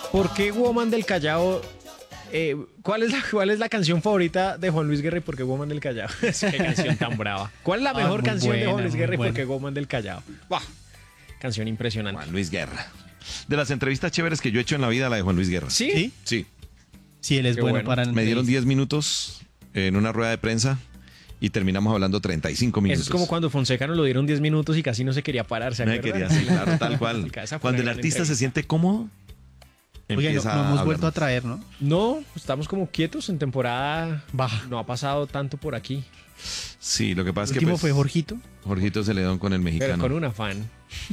¿Por qué Woman del Callao? ¿Cuál es la canción favorita de Juan Luis Guerra y por qué Woman del Callao? Qué canción tan brava. ¿Cuál es la mejor muy canción de Juan buena, Luis muy Guerra y por buena. qué Woman del Callao? ¡Buah! Canción impresionante. Juan Luis Guerra. De las entrevistas chéveres que yo he hecho en la vida, la de Juan Luis Guerra. ¿Sí? ¿Sí? Sí. Sí, él es Qué bueno, bueno. para Me dieron entrevistas. 10 minutos en una rueda de prensa y terminamos hablando 35 minutos. Eso es como cuando Fonseca nos lo dieron 10 minutos y casi no se quería parar, ¿se Me acuerdan? quería claro, tal cual. Esa fue Cuando una el gran artista se entrevista. siente cómodo, Oiga, no, empieza no hemos a vuelto a hablar. traer, ¿no? No, estamos como quietos en temporada. Baja. No ha pasado tanto por aquí, Sí, lo que pasa El es que último pues, fue Jorgito. Jorgito Celedón con el pero mexicano. con un afán.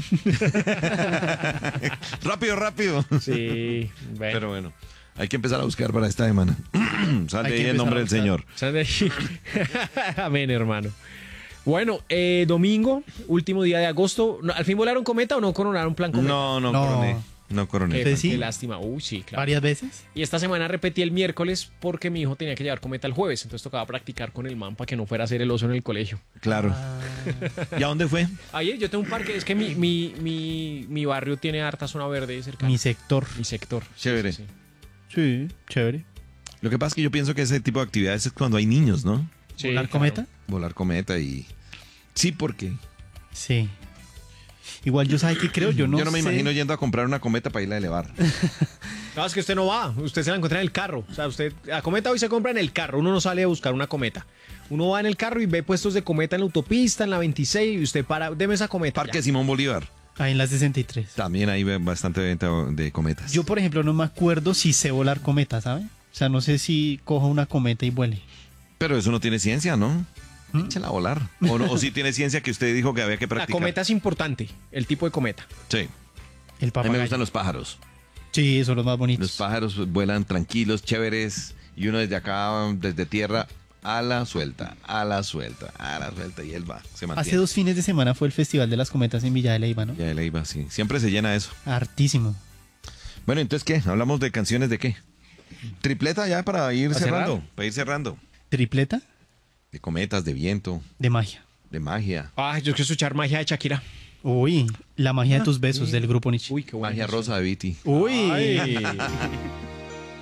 Rápido, rápido. Sí, bueno. Pero bueno, hay que empezar a buscar para esta semana. Sale Hay ahí que el empezar nombre a del buscar. Señor. Sal de ahí. Amén, hermano. Bueno, domingo, último día de agosto. ¿Al fin volaron cometa o no coronaron plan cometa? No, no, No. coroné. No coroné. Qué, sí? qué lástima. Uy, sí, claro. Varias veces. Y esta semana repetí el miércoles porque mi hijo tenía que llevar cometa el jueves. Entonces tocaba practicar con el man para que no fuera a hacer el oso en el colegio. Claro. ¿Y a dónde fue? Ahí yo tengo un parque. Es que mi barrio tiene harta zona verde cerca. Mi sector. Mi sector. Chévere. Sí. Sí, chévere. Lo que pasa es que yo pienso que ese tipo de actividades es cuando hay niños, ¿no? Sí, ¿Volar claro. cometa? Volar cometa y... Sí, porque Sí. Igual yo sabe que creo, yo no me sé. imagino yendo a comprar una cometa para irla a elevar. No, es que usted no va, usted se la encuentra en el carro. O sea, la cometa hoy se compra en el carro, uno no sale a buscar una cometa. Uno va en el carro y ve puestos de cometa en la autopista, en la 26, y usted para, deme esa cometa. Parque ya. Simón Bolívar. Ahí en la 63. También hay bastante venta de cometas. Yo, por ejemplo, no me acuerdo si sé volar cometa, ¿sabe? O sea, no sé si cojo una cometa y vuele. Pero eso no tiene ciencia, ¿no? ¿Mm? Échela a volar. O sí tiene ciencia que usted dijo que había que La practicar. cometa es importante, el tipo de cometa. Sí. El A mí me papagayo. gustan los pájaros. Sí, son los más bonitos. Los pájaros vuelan tranquilos, chéveres, y uno desde acá, desde tierra, ala suelta, ala suelta, ala suelta, y él va, se mantiene. Hace 2 fines de semana fue el Festival de las Cometas en Villa de Leyva, ¿no? Ya él ahí va, sí. Siempre se llena eso. Hartísimo. Bueno, entonces, ¿qué? ¿Hablamos de canciones de qué? Tripleta ya para ir ¿Para cerrando. cerrar? Para ir cerrando. ¿Tripleta? De cometas, de viento, De magia. de magia. Ah, yo quiero escuchar magia de Shakira. Uy, la magia de tus besos del grupo Nietzsche. Uy, qué bueno. Magia rosa de Viti. Uy. Ay.